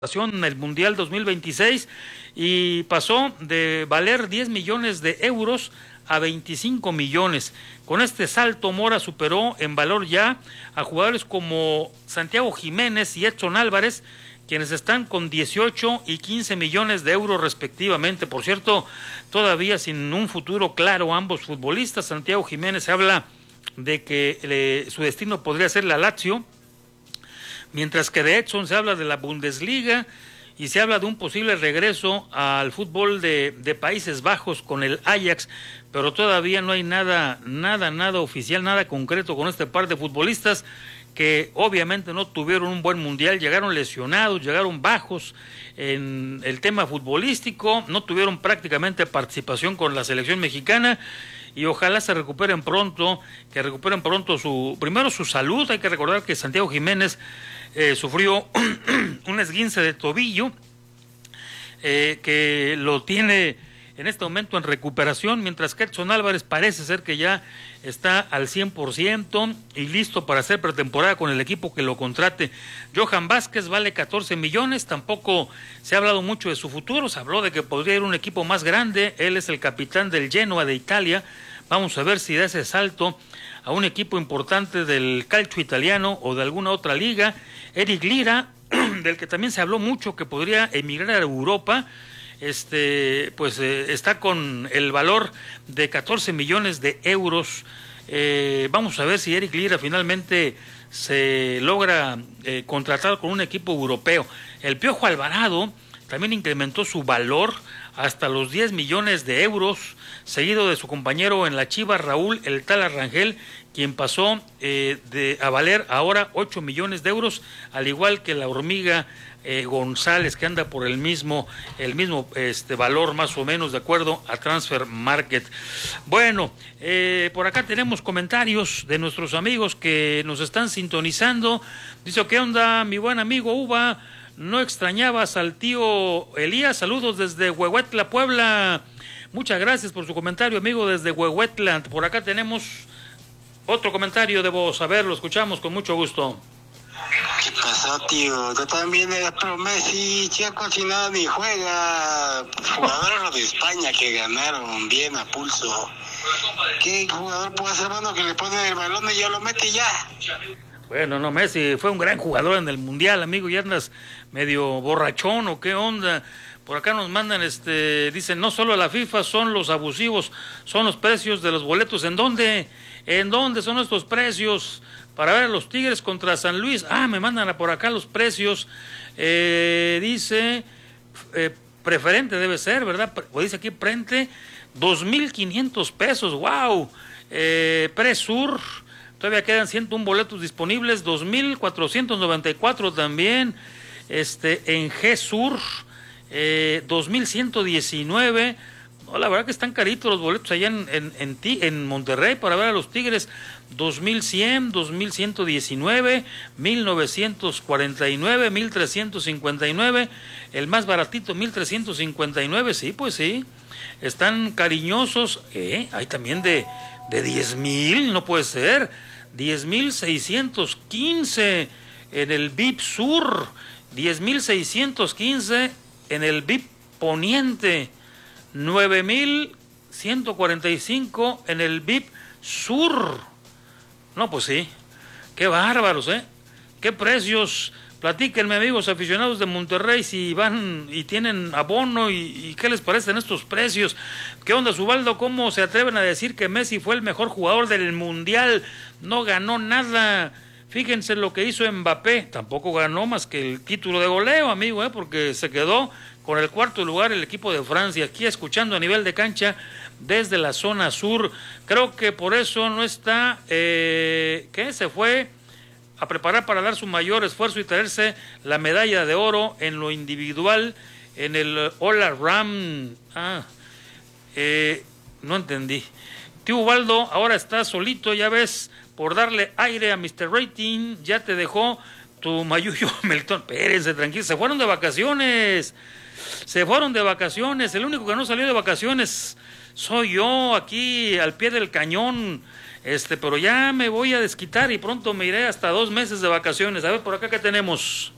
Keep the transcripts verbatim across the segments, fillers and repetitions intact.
en el Mundial dos mil veintiséis y pasó de valer diez millones de euros a veinticinco millones. Con este salto, Mora superó en valor ya a jugadores como Santiago Jiménez y Edson Álvarez, quienes están con dieciocho y quince millones de euros respectivamente. Por cierto, todavía sin un futuro claro ambos futbolistas. Santiago Jiménez habla de que le, su destino podría ser la Lazio, mientras que de Edson se habla de la Bundesliga y se habla de un posible regreso al fútbol de, de Países Bajos con el Ajax, pero todavía no hay nada, nada, nada oficial, nada concreto con este par de futbolistas que obviamente no tuvieron un buen mundial, llegaron lesionados, llegaron bajos en el tema futbolístico, no tuvieron prácticamente participación con la selección mexicana. Y ojalá se recuperen pronto, que recuperen pronto su, primero su salud. Hay que recordar que Santiago Jiménez eh, sufrió un esguince de tobillo, eh, que lo tiene en este momento en recuperación, mientras que Edson Álvarez parece ser que ya está al cien por ciento y listo para hacer pretemporada con el equipo que lo contrate. Johan Vázquez vale catorce millones, tampoco se ha hablado mucho de su futuro, se habló de que podría ir un equipo más grande, él es el capitán del Genoa de Italia, vamos a ver si da ese salto a un equipo importante del calcio italiano o de alguna otra liga. Eric Lira, del que también se habló mucho que podría emigrar a Europa, este pues eh, está con el valor de catorce millones de euros. Eh, vamos a ver si Eric Lira finalmente se logra eh, contratar con un equipo europeo. El Piojo Alvarado también incrementó su valor hasta los diez millones de euros, seguido de su compañero en la Chivas, Raúl El Tala Rangel, quien pasó eh, de a valer ahora ocho millones de euros, al igual que la hormiga Eh, González, que anda por el mismo, el mismo este valor más o menos, de acuerdo a Transfer Market. Bueno, eh, por acá tenemos comentarios de nuestros amigos que nos están sintonizando. Dice, ¿qué onda, mi buen amigo Uva? ¿No extrañabas al tío Elías? Saludos desde Huehuetla, Puebla. Muchas gracias por su comentario, amigo, desde Huehuetla. Por acá tenemos otro comentario de voz. A ver, lo escuchamos con mucho gusto. ¿Qué pasó, tío? Tú también eres pro Messi, chico, si nada ni juega. Jugadores de España que ganaron bien a pulso. ¿Qué jugador puede hacer mano que le pone el balón y ya lo mete ya? Bueno, no, Messi fue un gran jugador en el Mundial, amigo, ¿ya andas medio borrachón o qué onda? Por acá nos mandan, este, dicen, no solo la FIFA son los abusivos, son los precios de los boletos. ¿En dónde? ¿En dónde son estos precios? Para ver a los Tigres contra San Luis. Ah, me mandan a por acá los precios. Eh, dice, eh, preferente debe ser, ¿verdad? O dice aquí, prente, dos mil quinientos pesos, wow. Eh, Presur, todavía quedan ciento uno boletos disponibles, dos mil cuatrocientos noventa y cuatro también. Este, en G-Sur, eh, dos mil ciento diecinueve. No, la verdad que están caritos los boletos allá en, en, en, ti, en Monterrey para ver a los Tigres. Dos mil cien, dos mil ciento diecinueve, mil novecientos cuarenta y nueve, mil trescientos cincuenta y nueve, el más baratito mil trescientos cincuenta y nueve, sí, pues sí, están cariñosos. Eh, hay también de, de diez mil, no puede ser, diez mil seiscientos quince en el V I P Sur, diez mil seiscientos quince en el V I P Poniente, nueve mil ciento cuarenta y cinco en el V I P Sur. No, pues sí, qué bárbaros, ¿eh? Qué precios. Platíquenme, amigos aficionados de Monterrey, si van y tienen abono y, y qué les parecen estos precios. ¿Qué onda, Ubaldo? ¿Cómo se atreven a decir que Messi fue el mejor jugador del Mundial? No ganó nada. Fíjense lo que hizo Mbappé, tampoco ganó más que el título de goleo, amigo, ¿eh? Porque se quedó con el cuarto lugar el equipo de Francia. Aquí escuchando a nivel de cancha desde la zona sur. Creo que por eso no está, eh, ¿qué? Se fue a preparar para dar su mayor esfuerzo y traerse la medalla de oro en lo individual, en el All Around. Ah, eh, no entendí. Tío Ubaldo, ahora está solito, ya ves, por darle aire a mister Rating, ya te dejó tu mayuyo Melton. Espérense, tranquilos, se fueron de vacaciones. Se fueron de vacaciones. El único que no salió de vacaciones soy yo, aquí al pie del cañón. Este, pero ya me voy a desquitar y pronto me iré hasta dos meses de vacaciones. A ver, por acá, ¿qué tenemos?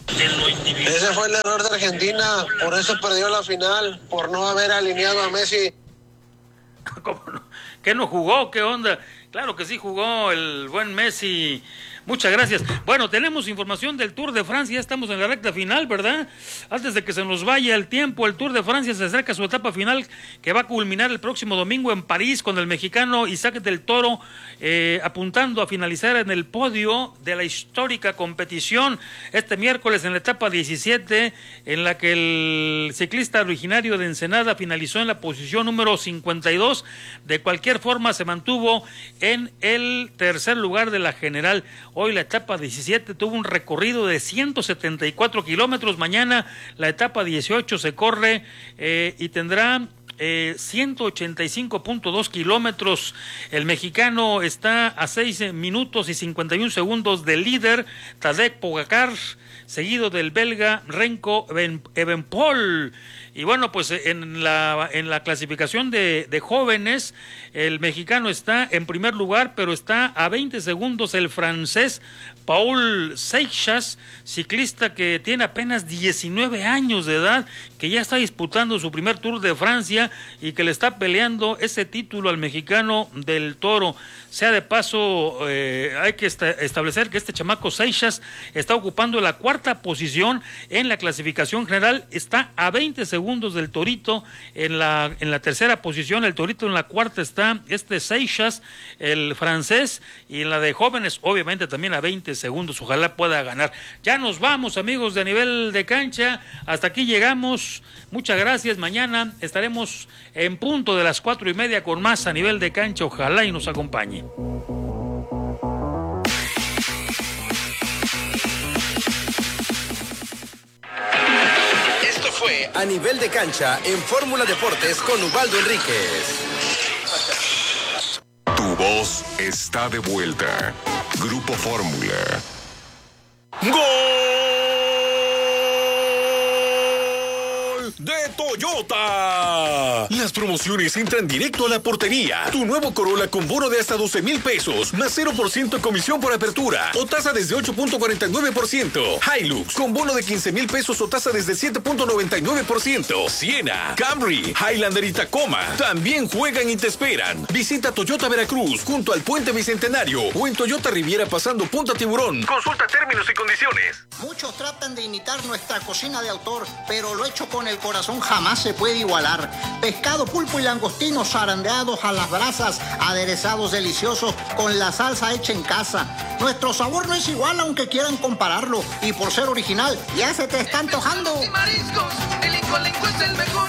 Ese fue el error de Argentina, por eso perdió la final, por no haber alineado a Messi. ¿Cómo no? ¿Qué no jugó? ¿Qué onda? Claro que sí jugó el buen Messi. Muchas gracias. Bueno, tenemos información del Tour de Francia, ya estamos en la recta final, ¿verdad? Antes de que se nos vaya el tiempo, el Tour de Francia se acerca a su etapa final, que va a culminar el próximo domingo en París, con el mexicano Isaac del Toro eh, apuntando a finalizar en el podio de la histórica competición este miércoles en la etapa diecisiete, en la que el ciclista originario de Ensenada finalizó en la posición número cincuenta y dos. De cualquier forma, se mantuvo en el tercer lugar de la general. Hoy la etapa diecisiete tuvo un recorrido de ciento setenta y cuatro kilómetros. Mañana la etapa dieciocho se corre eh, y tendrá eh, ciento ochenta y cinco punto dos kilómetros. El mexicano está a seis minutos y cincuenta y un segundos del líder, Tadej Pogacar, seguido del belga Renko Evenepoel. Y bueno, pues en la en la clasificación de, de jóvenes, el mexicano está en primer lugar, pero está a veinte segundos el francés Paul Seixas, ciclista que tiene apenas diecinueve años de edad, que ya está disputando su primer Tour de Francia y que le está peleando ese título al mexicano del Toro. Sea de paso, eh, hay que esta, establecer que este chamaco Seixas está ocupando la cuarta posición en la clasificación general, está a veinte segundos del Torito en la, en la tercera posición, el Torito en la cuarta está este Seixas, el francés, y en la de jóvenes obviamente también a veinte segundos, ojalá pueda ganar. Ya nos vamos, amigos de A Nivel de Cancha, hasta aquí llegamos, muchas gracias. Mañana estaremos en punto de las cuatro y media con más A Nivel de Cancha, ojalá y nos acompañe. Esto fue A Nivel de Cancha en Fórmula Deportes con Ubaldo Enríquez. Tu voz está de vuelta. Grupo Fórmula. ¡Gol de Toyota! Las promociones entran directo a la portería. Tu nuevo Corolla con bono de hasta doce mil pesos, más cero por ciento comisión por apertura o tasa desde ocho punto cuarenta y nueve por ciento. Hilux con bono de quince mil pesos o tasa desde siete punto noventa y nueve por ciento. Siena, Camry, Highlander y Tacoma también juegan y te esperan. Visita Toyota Veracruz junto al Puente Bicentenario o en Toyota Riviera pasando Punta Tiburón. Consulta términos y condiciones. Muchos tratan de imitar nuestra cocina de autor, pero lo hecho con el corazón jamás se puede igualar. Pescado, pulpo y langostinos zarandeados a las brasas, aderezados deliciosos con la salsa hecha en casa. Nuestro sabor no es igual aunque quieran compararlo, y por ser original ya se te está antojando. Mariscos, el Incolenco es el mejor.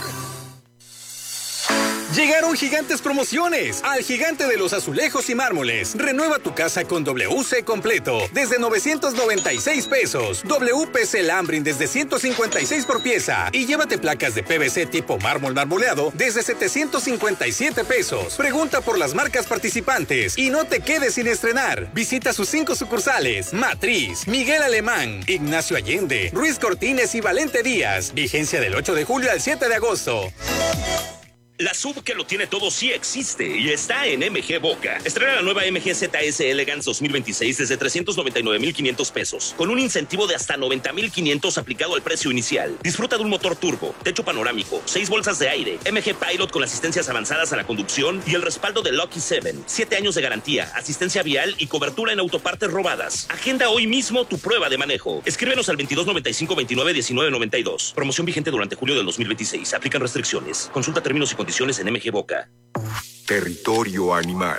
Llegaron gigantes promociones al Gigante de los Azulejos y Mármoles. Renueva tu casa con W C completo desde novecientos noventa y seis pesos. W P C Lambrin desde ciento cincuenta y seis por pieza. Y llévate placas de P V C tipo mármol marmoleado desde setecientos cincuenta y siete pesos. Pregunta por las marcas participantes y no te quedes sin estrenar. Visita sus cinco sucursales: Matriz, Miguel Alemán, Ignacio Allende, Ruiz Cortines y Valente Díaz. Vigencia del ocho de julio al siete de agosto. La sub que lo tiene todo sí existe y está en M G Boca. Estrena la nueva M G Z S Elegance dos mil veintiséis desde trescientos noventa y nueve mil quinientos pesos, con un incentivo de hasta noventa mil quinientos aplicado al precio inicial. Disfruta de un motor turbo, techo panorámico, seis bolsas de aire, M G Pilot con asistencias avanzadas a la conducción y el respaldo de Lucky siete. siete años de garantía, asistencia vial y cobertura en autopartes robadas. Agenda hoy mismo tu prueba de manejo. Escríbenos al veintidós noventa y cinco veintinueve diecinueve noventa y dos. Promoción vigente durante julio del dos mil veintiséis. Aplican restricciones. Consulta términos y condiciones en M G Boca. Territorio animal.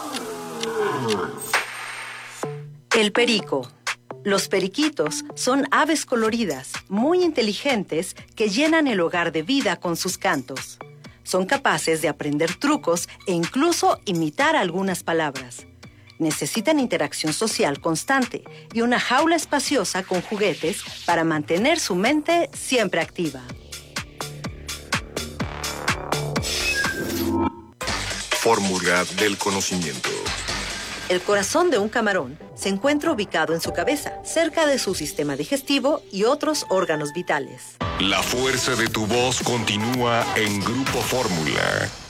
El perico. Los periquitos son aves coloridas, muy inteligentes, que llenan el hogar de vida con sus cantos. Son capaces de aprender trucos e incluso imitar algunas palabras. Necesitan interacción social constante y una jaula espaciosa con juguetes para mantener su mente siempre activa. Fórmula del conocimiento. El corazón de un camarón se encuentra ubicado en su cabeza, cerca de su sistema digestivo y otros órganos vitales. La fuerza de tu voz continúa en Grupo Fórmula.